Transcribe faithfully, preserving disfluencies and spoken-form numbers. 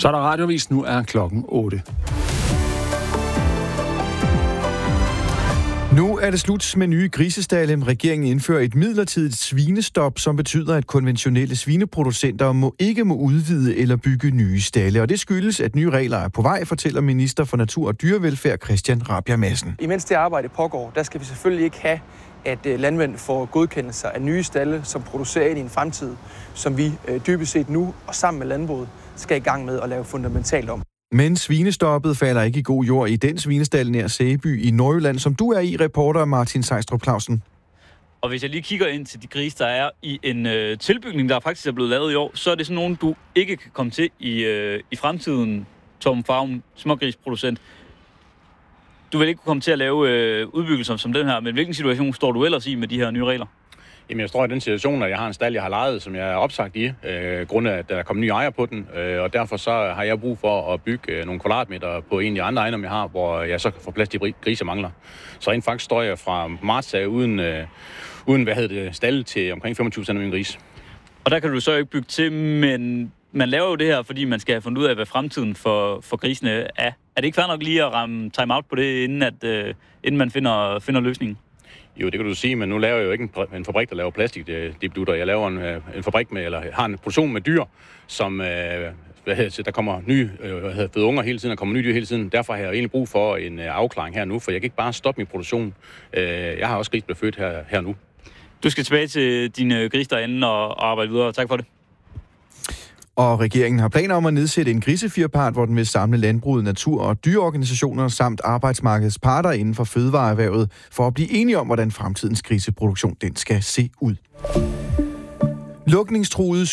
Så er der radiovis. Nu er klokken otte. Nu er det slut med nye grisestalde. Regeringen indfører et midlertidigt svinestop, som betyder, at konventionelle svineproducenter må ikke må udvide eller bygge nye stalde. Og det skyldes, at nye regler er på vej, fortæller minister for Natur og Dyrevelfærd Christian Rabjerg Madsen. Imens det arbejde pågår, der skal vi selvfølgelig ikke have, at landmænd får godkendelser af nye stalde, som producerer ind i en fremtid, som vi dybest set nu og sammen med landbruget skal i gang med at lave fundamentalt om. Men svinestoppet falder ikke i god jord i den svinestald nær Sæby i Nordjylland, som du er i, reporter Martin Sejstrup Clausen. Og hvis jeg lige kigger ind til de grise, der er i en øh, tilbygning, der faktisk er blevet lavet i år, så er det sådan nogen, du ikke kan komme til i, øh, i fremtiden, Tom Farm, smågrisproducent. Du vil ikke kunne komme til at lave øh, udbyggelser som den her, men hvilken situation står du ellers i med de her nye regler? Jamen, jeg står i den situation, at jeg har en stald, jeg har lejet, som jeg er opsagt i, øh, grundet af, at der er kommet nye ejer på den, øh, og derfor så har jeg brug for at bygge øh, nogle kvadratmeter på en af de andre ejendomme, jeg har, hvor jeg så kan få plads til grise mangler. Så rent faktisk står jeg fra marts af uden, øh, uden hvad hedder det, stald til omkring femogtyve procent af min gris. Og der kan du så ikke bygge til, men man laver jo det her, fordi man skal have fundet ud af, hvad fremtiden for, for grisene er. Er det ikke fair nok lige at ramme time-out på det, inden, at, øh, inden man finder, finder løsningen? Jo, det kan du sige, men nu laver jeg jo ikke en, en fabrik, der laver plastikdibdutter. Jeg laver en, en fabrik med, eller har en produktion med dyr, som, øh, hvad hedder, der kommer nye øh, fede unger hele tiden, og kommer nye dyr hele tiden. Derfor har jeg egentlig brug for en øh, afklaring her nu, for jeg kan ikke bare stoppe min produktion. Øh, jeg har også gris, der bliver født her, her nu. Du skal tilbage til dine gris derinde og arbejde videre. Tak for det. Og regeringen har planer om at nedsætte en grisefirpart, hvor den vil samle landbruget, natur- og dyreorganisationer samt arbejdsmarkedets parter inden for fødevareerhvervet, for at blive enige om, hvordan fremtidens griseproduktion den skal se ud. Lukningstruede